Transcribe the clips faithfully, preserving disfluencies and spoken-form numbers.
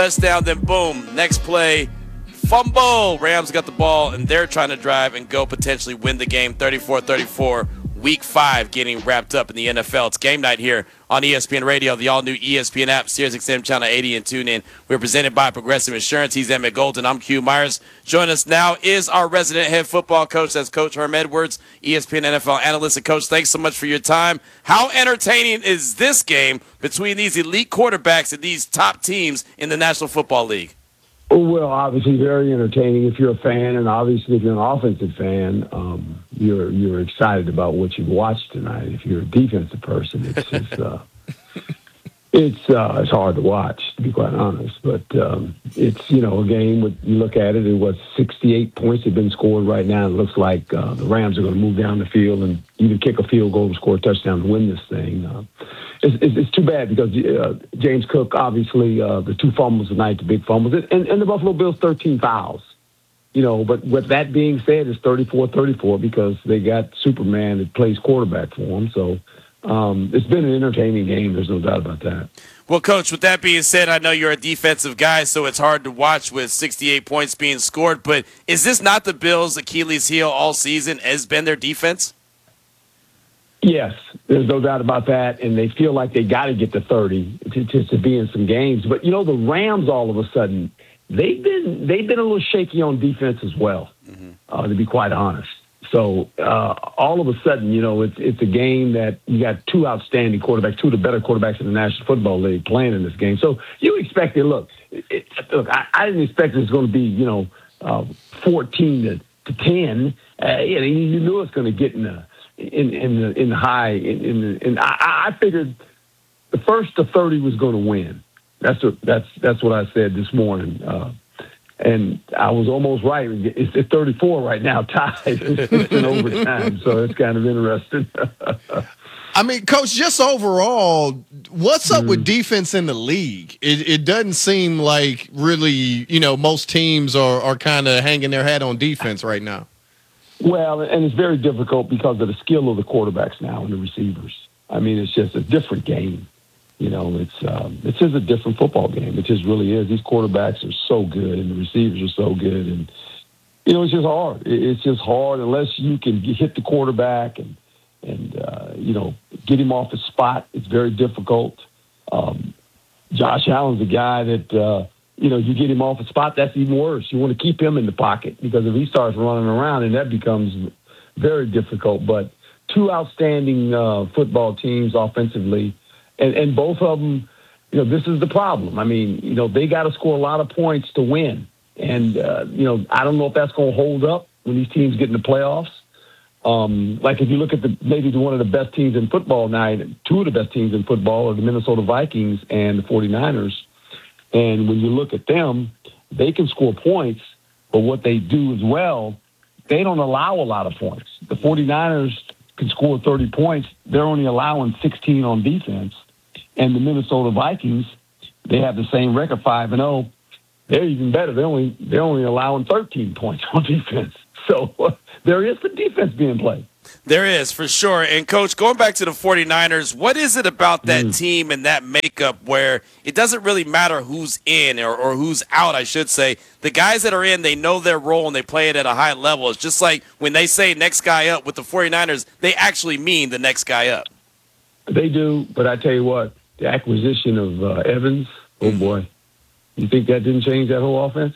Touchdown, then boom, next play, fumble. Rams got the ball, and they're trying to drive and go potentially win the game thirty-four thirty-four. Week five getting wrapped up in the N F L. It's game night here on E S P N Radio, the all-new E S P N app, Sirius X M Channel eighty, and tune in. We're presented by Progressive Insurance. He's Emmett Golden. I'm Q Myers. Joining us now is our resident head football coach. That's Coach Herm Edwards, E S P N N F L analyst. And Coach, thanks so much for your time. How entertaining is this game between these elite quarterbacks and these top teams in the National Football League? Well, obviously very entertaining if you're a fan, and obviously if you're an offensive fan, um, you're you're excited about what you've watched tonight. If you're a defensive person, it's just, uh, it's uh, it's hard to watch, to be quite honest. But um, it's, you know, a game with, you look at it, it was sixty-eight points have been scored right now. It looks like uh, the Rams are going to move down the field and either kick a field goal or score a touchdown to win this thing. Uh, It's, it's, it's too bad because uh, James Cook, obviously, uh, the two fumbles tonight, the big fumbles, and, and the Buffalo Bills, thirteen fouls. You know, but with that being said, it's thirty-four thirty-four because they got Superman that plays quarterback for them. So um, it's been an entertaining game. There's no doubt about that. Well, Coach, with that being said, I know you're a defensive guy, so it's hard to watch with sixty-eight points being scored. But is this not the Bills' Achilles heel all season? Has been their defense? Yes, there's no doubt about that, and they feel like they got to get to thirty to, to, to be in some games. But you know, the Rams all of a sudden they've been they've been a little shaky on defense as well, mm-hmm. uh, to be quite honest. So uh, all of a sudden, you know, it's it's a game that you got two outstanding quarterbacks, two of the better quarterbacks in the National Football League playing in this game. So you expect it. Look, it, look, I, I didn't expect it's going to be, you know, uh, fourteen to, to ten. Uh, you know, you knew it's going to get in the In, in the in the high in, in the and I, I figured the first to thirty was going to win. That's what that's that's what I said this morning, uh, and I was almost right. It's at thirty-four right now, tied. It's, it's in overtime, so it's kind of interesting. I mean, Coach, just overall, what's up mm. with defense in the league? It, it doesn't seem like really, you know, most teams are are kind of hanging their hat on defense right now. Well, and it's very difficult because of the skill of the quarterbacks now and the receivers. I mean, it's just a different game. You know, it's um, it's just a different football game. It just really is. These quarterbacks are so good, and the receivers are so good, and you know, it's just hard. It's just hard unless you can hit the quarterback and and uh, you know, get him off his spot. It's very difficult. Um, Josh Allen's a guy that. Uh, You know, you get him off a spot, that's even worse. You want to keep him in the pocket because if he starts running around, and that becomes very difficult. But two outstanding uh, football teams offensively, and, and both of them, you know, this is the problem. I mean, you know, they got to score a lot of points to win. And, uh, you know, I don't know if that's going to hold up when these teams get in the playoffs. Um, like if you look at the maybe one of the best teams in football now, two of the best teams in football are the Minnesota Vikings and the forty-niners. And when you look at them, they can score points, but what they do as well, they don't allow a lot of points. The forty-niners can score thirty points. They're only allowing sixteen on defense. And the Minnesota Vikings, they have the same record, five and oh. They're even better. They're only, they're only allowing thirteen points on defense. So uh, there is the defense being played. There is, for sure. And, Coach, going back to the forty-niners, what is it about that mm. team and that makeup where it doesn't really matter who's in or, or who's out, I should say. The guys that are in, they know their role and they play it at a high level. It's just like when they say next guy up with the forty-niners, they actually mean the next guy up. They do, but I tell you what, the acquisition of uh, Evans, oh, boy. You think that didn't change that whole offense?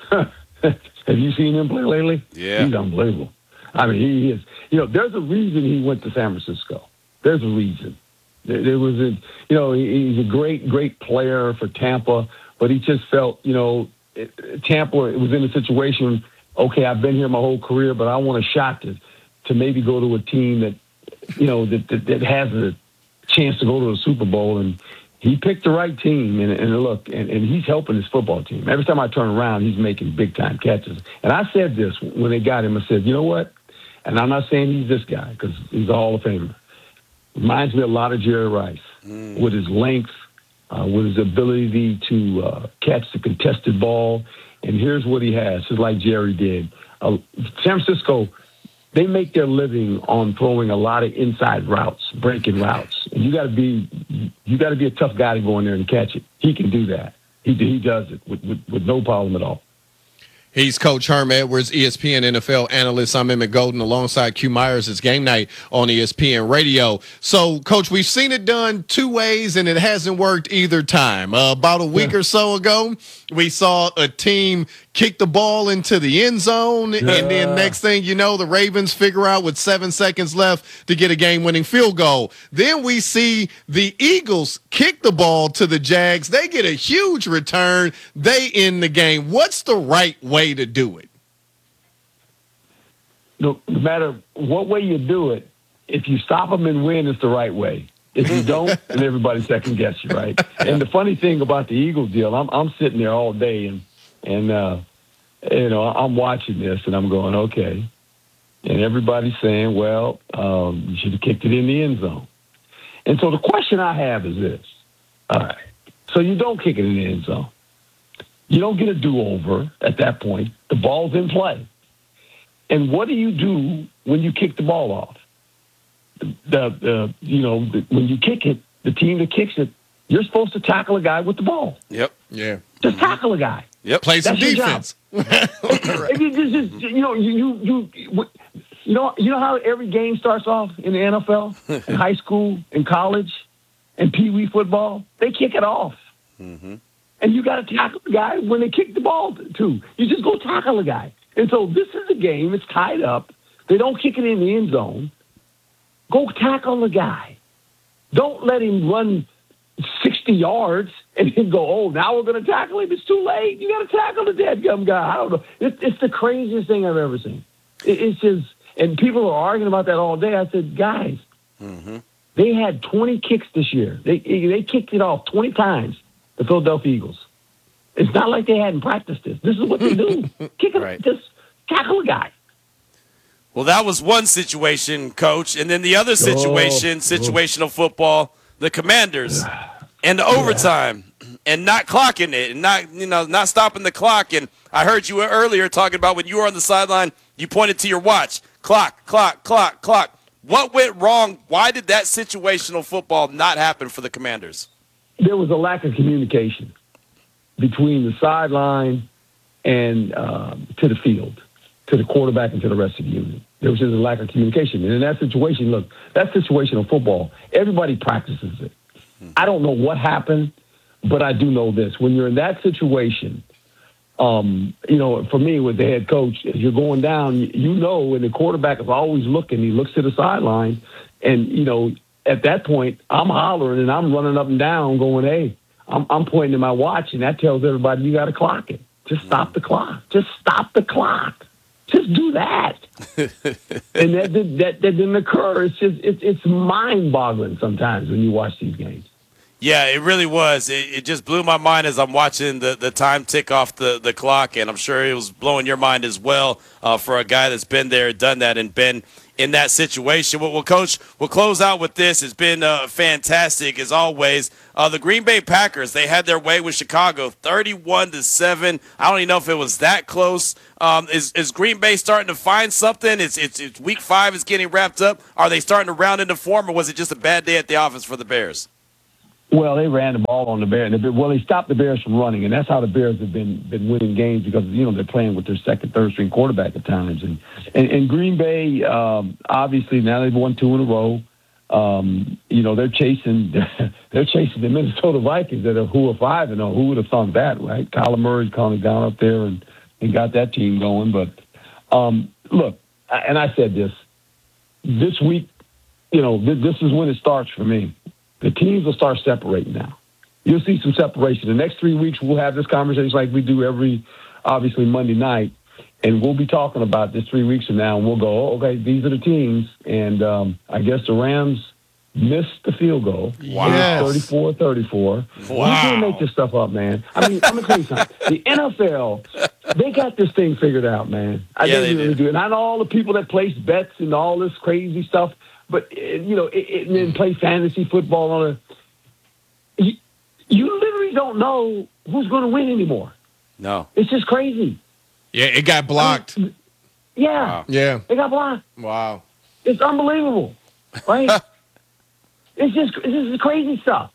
Have you seen him play lately? Yeah. He's unbelievable. I mean, he is. You know, there's a reason he went to San Francisco. There's a reason. There, there was a, you know, he, he's a great, great player for Tampa, but he just felt, you know, it, Tampa was in a situation, okay, I've been here my whole career, but I want a shot to, to maybe go to a team that, you know, that, that, that has a chance to go to a Super Bowl. And he picked the right team. And, and look, and, and he's helping his football team. Every time I turn around, he's making big-time catches. And I said this when they got him. I said, you know what? And I'm not saying he's this guy because he's a Hall of Famer. Reminds me a lot of Jerry Rice mm. with his length, uh, with his ability to uh, catch the contested ball. And here's what he has, just like Jerry did. Uh, San Francisco, they make their living on throwing a lot of inside routes, breaking routes. And you got to be, you got to be a tough guy to go in there and catch it. He can do that. He he does it with, with, with no problem at all. He's Coach Herm Edwards, E S P N N F L analyst. I'm Emmett Golden alongside Q Myers. It's game night on E S P N Radio. So, Coach, we've seen it done two ways, and it hasn't worked either time. Uh, about a week yeah. or so ago, we saw a team kick the ball into the end zone, yeah. and then next thing you know, the Ravens figure out with seven seconds left to get a game-winning field goal. Then we see the Eagles kick the ball to the Jags. They get a huge return. They end the game. What's the right way to do it? No, no matter what way you do it, if you stop them and win, it's the right way. If you don't, then everybody second guess you, right? And the funny thing about the Eagles deal, I'm I'm sitting there all day and and uh, you know I'm watching this and I'm going, okay, and everybody's saying, well, um, you should have kicked it in the end zone. And so the question I have is this: all right, so you don't kick it in the end zone. You don't get a do-over at that point. The ball's in play. And what do you do when you kick the ball off? The, the, the you know, the, when you kick it, the team that kicks it, you're supposed to tackle a guy with the ball. Yep. Yeah. Just tackle a guy. Yep. Play some That's defense. if you, just, just, you know, you, you, you, you know, you know how every game starts off in the N F L, in high school, in college, and Pee Wee football? They kick it off. Mm-hmm. And you got to tackle the guy when they kick the ball, too. You just go tackle the guy. And so this is a game. It's tied up. They don't kick it in the end zone. Go tackle the guy. Don't let him run sixty yards and then go, oh, now we're going to tackle him. It's too late. You got to tackle the dead gum guy. I don't know. It's, it's the craziest thing I've ever seen. It, it's just, and people are arguing about that all day. I said, guys, mm-hmm. they had twenty kicks this year. They they kicked it off twenty times. The Philadelphia Eagles. It's not like they hadn't practiced this. This is what they do. Kick it, right. Just tackle a guy. Well, that was one situation, Coach. And then the other situation, oh, situational oh. football, the Commanders and the overtime and not clocking it and not, you know, not stopping the clock. And I heard you earlier talking about when you were on the sideline, you pointed to your watch. Clock, clock, clock, clock. What went wrong? Why did that situational football not happen for the Commanders? There was a lack of communication between the sideline and um, to the field, to the quarterback and to the rest of the unit. There was just a lack of communication. And in that situation, look, that situational football, everybody practices it. I don't know what happened, but I do know this. When you're in that situation, um, you know, for me with the head coach, as you're going down, you know, and the quarterback is always looking. He looks to the sideline, and, you know, at that point, I'm hollering and I'm running up and down going, hey, I'm, I'm pointing to my watch, and that tells everybody you got to clock it. Just stop the clock. Just stop the clock. Just do that. and that, that, that, that didn't occur. It's just it's, it's mind-boggling sometimes when you watch these games. Yeah, it really was. It, it just blew my mind as I'm watching the, the time tick off the, the clock, and I'm sure it was blowing your mind as well uh, for a guy that's been there, done that, and been in that situation. Well, well Coach, we'll close out with this. It's been uh, fantastic, as always. Uh, the Green Bay Packers, they had their way with Chicago, thirty-one to seven. I don't even know if it was that close. Um, is, is Green Bay starting to find something? It's, it's, it's week five is getting wrapped up. Are they starting to round into form, or was it just a bad day at the office for the Bears? Well, they ran the ball on the Bears. Well, they stopped the Bears from running, and that's how the Bears have been been winning games because, you know, they're playing with their second, third-string quarterback at times. And, and, and Green Bay, um, obviously, now they've won two in a row. Um, you know, they're chasing they're chasing the Minnesota Vikings that are who are five and oh. Who would have thought that, right? Kyler Murray's calling down up there and, and got that team going. But um, look, and I said this this week. You know, th- this is when it starts for me. The teams will start separating now. You'll see some separation. The next three weeks, we'll have this conversation like we do every, obviously, Monday night. And we'll be talking about this three weeks from now, and we'll go, oh, okay, these are the teams. And um, I guess the Rams missed the field goal. Wow. thirty-four thirty-four. Wow. You can't make this stuff up, man. I mean, I'm going to tell you something. The N F L, they got this thing figured out, man. I yeah, think they really do. do. And I know all the people that place bets and all this crazy stuff. But, you know, it, it, and then play fantasy football on a you, you literally don't know who's going to win anymore. No. It's just crazy. Yeah, it got blocked. I mean, yeah. Wow. Yeah. It got blocked. Wow. It's unbelievable, right? It's just this is crazy stuff.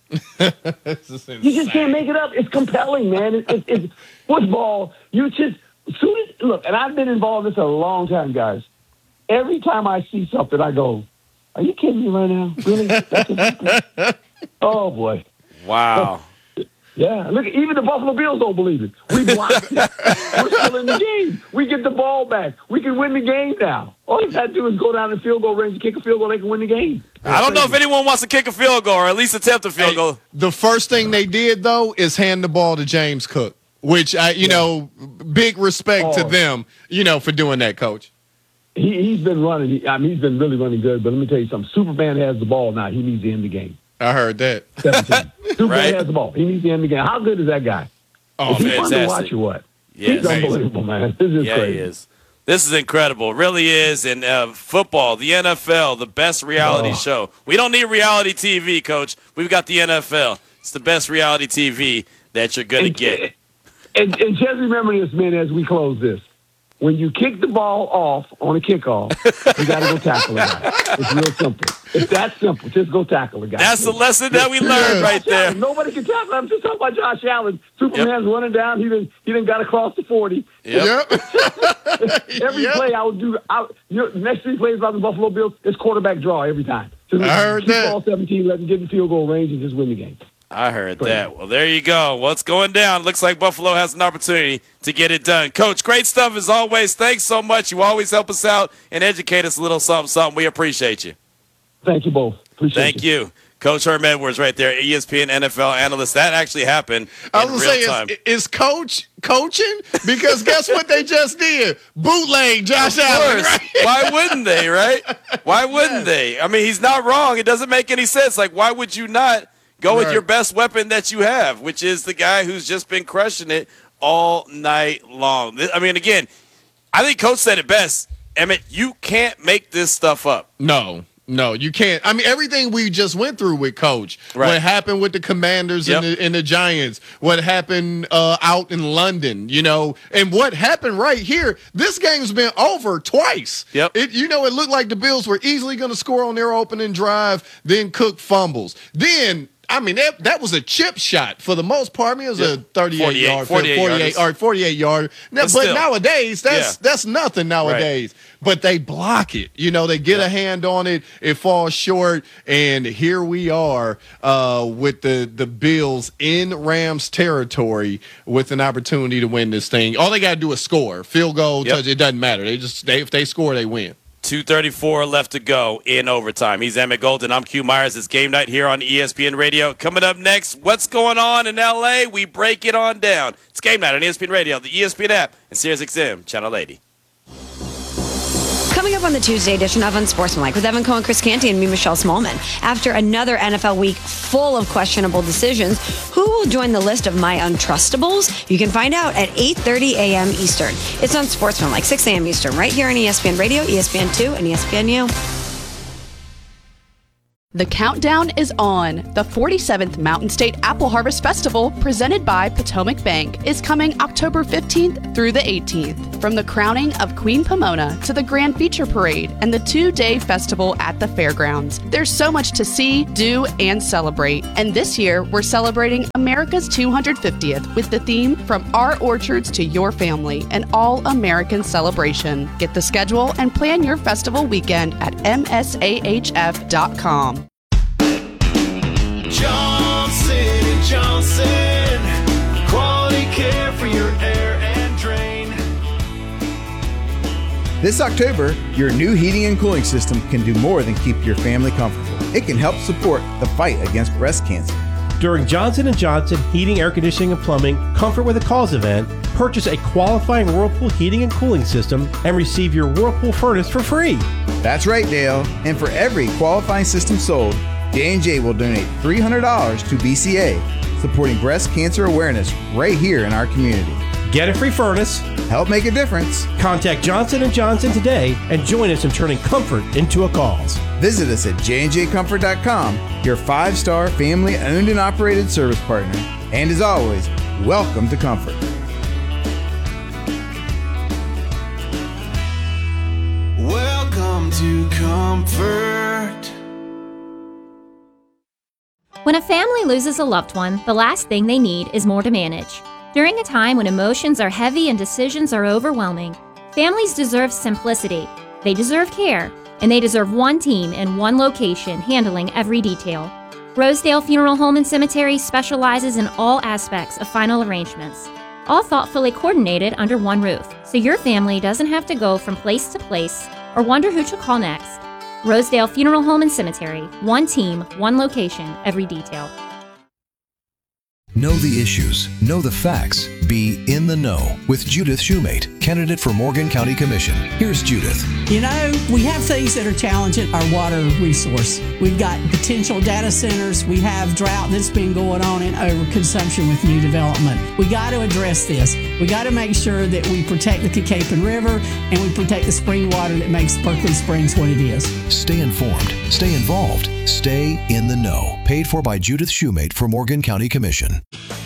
You just can't make it up. It's compelling, man. It, it, it's football. You just soon as, look, and I've been involved in this a long time, guys. Every time I see something, I go, "Are you kidding me right now? Really?" That's oh boy! Wow. Yeah, look, even the Buffalo Bills don't believe it. We blocked it. We're still in the game. We get the ball back. We can win the game now. All you got to do is go down the field goal range and kick a field goal. They can win the game. I don't know if anyone wants to kick a field goal or at least attempt a field Hey, goal. the first thing they did, though, is hand the ball to James Cook, which, I, you yeah. know, big respect oh. to them, you know, for doing that, Coach. He, he's been running. He, I mean, he's been really running good. But let me tell you something. Superman has the ball now. He needs to end the game. I heard that. Superman right? has the ball. He needs to end the game. How good is that guy? Oh, is he fantastic. fun to watch or what? Yeah, he's unbelievable, man. This is yeah, crazy. he is. This is incredible. It really is. And uh, football, the N F L, the best reality oh. show. We don't need reality T V, Coach. We've got the N F L. It's the best reality T V that you're going to get. And, and just remember this, man, as we close this. When you kick the ball off on a kickoff, you got to go tackle a guy. It's real simple. It's that simple. Just go tackle a guy. That's the lesson that we learned right there. Allen. Nobody can tackle. I'm just talking about Josh Allen. Superman's yep. running down. He didn't. He didn't got across the forty. Yep. every yep. play I would do. I, you know, next three plays about the Buffalo Bills is quarterback draw every time. So I heard that. Ball seventeen, let them get in field goal range and just win the game. I heard that. Well, there you go. What's going down? Looks like Buffalo has an opportunity to get it done. Coach, great stuff as always. Thanks so much. You always help us out and educate us a little something, something. We appreciate you. Thank you both. Appreciate Thank you. you. Coach Herm Edwards right there, E S P N N F L analyst. That actually happened I in was real saying, time. Is, is Coach coaching? Because guess what they just did? Bootleg Josh of Allen. Course. Right? Why wouldn't they, right? Why wouldn't yes. they? I mean, he's not wrong. It doesn't make any sense. Like, why would you not go with right. your best weapon that you have, which is the guy who's just been crushing it all night long? I mean, again, I think Coach said it best. Emmett, you can't make this stuff up. No, no, you can't. I mean, everything we just went through with Coach, right. what happened with the Commanders yep. and, the, and the Giants, what happened uh, out in London, you know, and what happened right here. This game's been over twice. Yep. It, you know, it looked like the Bills were easily going to score on their opening drive, then Cook fumbles. Then I mean, that, that was a chip shot for the most part. I mean, it was yeah. a thirty-eight yard, forty-eight, forty-eight, or forty-eight yard. Now, but, but nowadays, that's yeah. that's nothing nowadays. Right. But they block it. You know, they get yeah. a hand on it, it falls short, and here we are uh, with the the Bills in Rams territory with an opportunity to win this thing. All they got to do is score, field goal, yep. touch. It doesn't matter. They just they, if they score, they win. two thirty-four left to go in overtime. He's Emmett Golden. I'm Q Myers. It's game night here on E S P N Radio. Coming up next, what's going on in L A? We break it on down. It's game night on E S P N Radio, the E S P N app, and Sirius X M, Channel eighty. Coming up on the Tuesday edition of Unsportsmanlike with Evan Cohen, Chris Canty, and me, Michelle Smallman. After another N F L week full of questionable decisions, who will join the list of my untrustables? You can find out at eight thirty a.m. Eastern. It's Unsportsmanlike, six a.m. Eastern, right here on E S P N Radio, E S P N two, and E S P N U. The countdown is on. The forty-seventh Mountain State Apple Harvest Festival, presented by Potomac Bank, is coming October fifteenth through the eighteenth. From the crowning of Queen Pomona to the Grand Feature Parade and the two-day festival at the fairgrounds, there's so much to see, do, and celebrate. And this year, we're celebrating America's two hundred fiftieth with the theme From Our Orchards to Your Family, an all-American celebration. Get the schedule and plan your festival weekend at M S A H F dot com. Johnson and Johnson, quality care for your air and drain. This October, your new heating and cooling system can do more than keep your family comfortable. It can help support the fight against breast cancer. During Johnson and Johnson Heating, Air Conditioning, and Plumbing Comfort with a Cause event, purchase a qualifying Whirlpool heating and cooling system and receive your Whirlpool furnace for free. That's right, Dale. And for every qualifying system sold, J and J will donate three hundred dollars to B C A, supporting breast cancer awareness right here in our community. Get a free furnace. Help make a difference. Contact Johnson and Johnson today and join us in turning comfort into a cause. Visit us at J and J comfort dot com, your five-star family-owned and operated service partner. And as always, welcome to Comfort. Welcome to Comfort. When a family loses a loved one, the last thing they need is more to manage. During a time when emotions are heavy and decisions are overwhelming, families deserve simplicity, they deserve care, and they deserve one team in one location handling every detail. Rosedale Funeral Home and Cemetery specializes in all aspects of final arrangements, all thoughtfully coordinated under one roof, so your family doesn't have to go from place to place or wonder who to call next. Rosedale Funeral Home and Cemetery, one team, one location, every detail. Know the issues, know the facts, be in the know with Judith Shoemate, candidate for Morgan County Commission. Here's Judith. You know, we have things that are challenging our water resource. We've got potential data centers. We have drought that's been going on and overconsumption with new development. We got to address this. We got to make sure that we protect the Cacapon River and we protect the spring water that makes Berkeley Springs what it is. Stay informed, stay involved, stay in the know. Paid for by Judith Shoemate for Morgan County Commission.